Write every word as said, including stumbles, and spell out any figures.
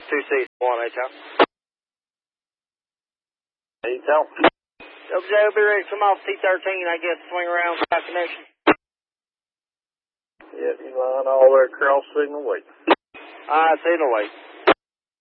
two C one, H L. H L. W J will be ready to come off T thirteen, I guess, swing around for connection. Yeah, you line all their cross signal wait. Alright, signal wait.